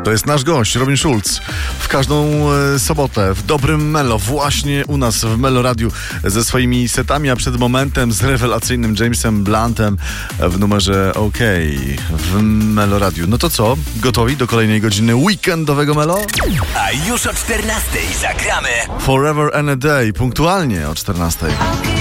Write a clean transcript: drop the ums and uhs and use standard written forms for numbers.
To jest nasz gość, Robin Schulz. W każdą sobotę w Dobrym Melo, właśnie u nas w Melo Radiu ze swoimi setami, a przed momentem z rewelacyjnym Jamesem Bluntem w numerze OK w Melo Radiu. No to co? Gotowi do kolejnej godziny weekendowego Melo? A już o 14:00 zagramy Forever and a Day, punktualnie o 14:00.